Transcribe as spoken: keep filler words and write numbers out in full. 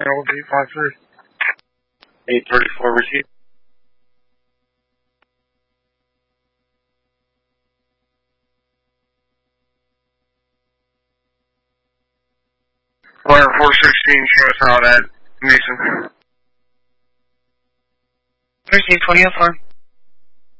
L D five three. eight thirty-four received. Wire four sixteen, show us out at Mason. Received twenty oh four.